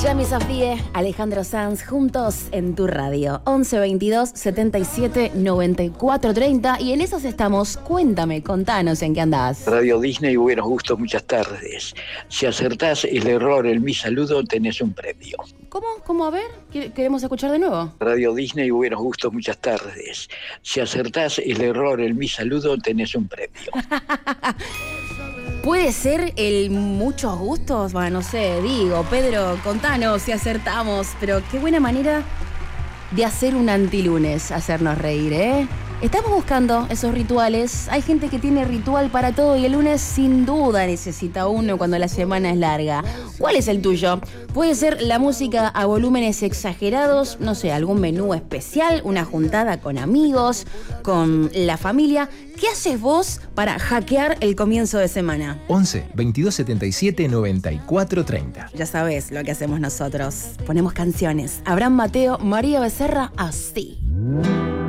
Cami Sofía, Alejandro Sanz, juntos en tu radio. 11 22 77 94 30. Y en esos estamos. Cuéntame, contanos en qué andás. Radio Disney, buenos gustos, muchas tardes. Si acertás el error en mi saludo, tenés un premio. ¿Cómo? ¿Cómo? A ver, queremos escuchar de nuevo. Radio Disney, buenos gustos, muchas tardes. Si acertás el error en mi saludo, tenés un premio. ¿Puede ser el muchos gustos? Bueno, no sé, digo, Pedro, contanos si acertamos. Pero qué buena manera de hacer un antilunes, hacernos reír, ¿eh? Estamos buscando esos rituales. Hay gente que tiene ritual para todo y el lunes sin duda necesita uno cuando la semana es larga. ¿Cuál es el tuyo? Puede ser la música a volúmenes exagerados, no sé, algún menú especial, una juntada con amigos, con la familia. ¿Qué haces vos para hackear el comienzo de semana? 11 22 77 94 30. Ya sabes lo que hacemos nosotros. Ponemos canciones. Abraham Mateo, María Becerra, así.